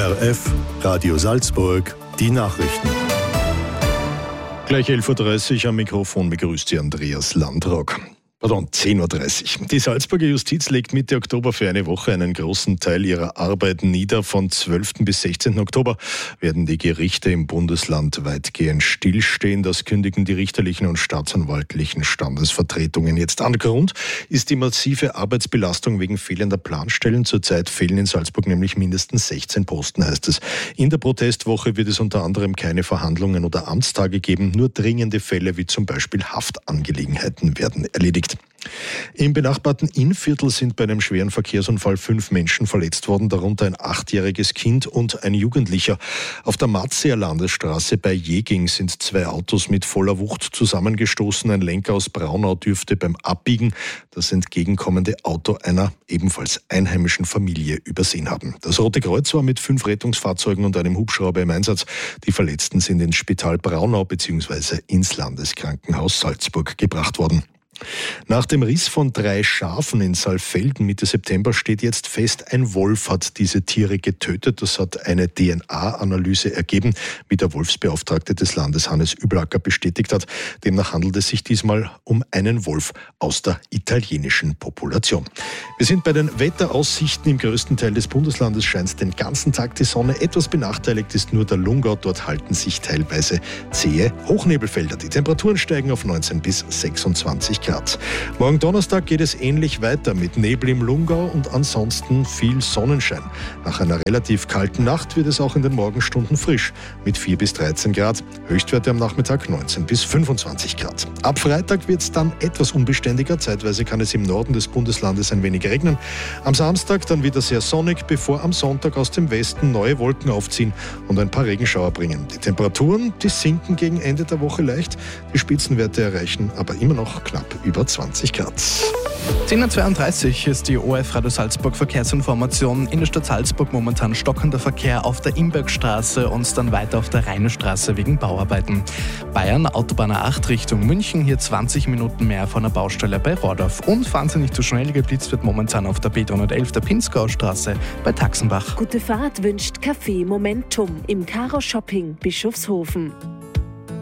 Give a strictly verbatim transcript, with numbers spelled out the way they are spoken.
R F, Radio Salzburg, die Nachrichten. Gleich elf Uhr dreißig am Mikrofon begrüßt Sie Andreas Landrock. Pardon, zehn Uhr dreißig. Die Salzburger Justiz legt Mitte Oktober für eine Woche einen großen Teil ihrer Arbeiten nieder. Von zwölften bis sechzehnten Oktober werden die Gerichte im Bundesland weitgehend stillstehen. Das kündigen die richterlichen und staatsanwaltlichen Standesvertretungen jetzt an. Grund ist die massive Arbeitsbelastung wegen fehlender Planstellen. Zurzeit fehlen in Salzburg nämlich mindestens sechzehn Posten, heißt es. In der Protestwoche wird es unter anderem keine Verhandlungen oder Amtstage geben. Nur dringende Fälle wie zum Beispiel Haftangelegenheiten werden erledigt. Im benachbarten Innviertel sind bei einem schweren Verkehrsunfall fünf Menschen verletzt worden, darunter ein achtjähriges Kind und ein Jugendlicher. Auf der Matzeer Landesstraße bei Jeging sind zwei Autos mit voller Wucht zusammengestoßen. Ein Lenker aus Braunau dürfte beim Abbiegen das entgegenkommende Auto einer ebenfalls einheimischen Familie übersehen haben. Das Rote Kreuz war mit fünf Rettungsfahrzeugen und einem Hubschrauber im Einsatz. Die Verletzten sind ins Spital Braunau bzw. ins Landeskrankenhaus Salzburg gebracht worden. Nach dem Riss von drei Schafen in Saalfelden Mitte September steht jetzt fest, ein Wolf hat diese Tiere getötet. Das hat eine D N A-Analyse ergeben, wie der Wolfsbeauftragte des Landes Hannes Üblacker bestätigt hat. Demnach handelt es sich diesmal um einen Wolf aus der italienischen Population. Wir sind bei den Wetteraussichten. Im größten Teil des Bundeslandes scheint den ganzen Tag die Sonne. Etwas benachteiligt ist nur der Lungau. Dort halten sich teilweise zähe Hochnebelfelder. Die Temperaturen steigen auf neunzehn bis sechsundzwanzig Grad. Morgen Donnerstag geht es ähnlich weiter mit Nebel im Lungau und ansonsten viel Sonnenschein. Nach einer relativ kalten Nacht wird es auch in den Morgenstunden frisch mit vier bis dreizehn Grad. Höchstwerte am Nachmittag neunzehn bis fünfundzwanzig Grad. Ab Freitag wird es dann etwas unbeständiger. Zeitweise kann es im Norden des Bundeslandes ein wenig regnen. Am Samstag dann wieder sehr sonnig, bevor am Sonntag aus dem Westen neue Wolken aufziehen und ein paar Regenschauer bringen. Die Temperaturen, die sinken gegen Ende der Woche leicht. Die Spitzenwerte erreichen aber immer noch knapp über zwanzig Grad. zehn Uhr zweiunddreißig ist die O F Radio Salzburg Verkehrsinformation. In der Stadt Salzburg momentan stockender Verkehr auf der Imbergstraße und dann weiter auf der Rheinestraße wegen Bauarbeiten. Bayern, Autobahn A acht Richtung München, hier zwanzig Minuten mehr von der Baustelle bei Rohrdorf. Und fahren Sie nicht zu schnell, geblitzt wird momentan auf der B dreihundertelf der Pinzgaustraße bei Taxenbach. Gute Fahrt wünscht Café Momentum im Karo Shopping Bischofshofen.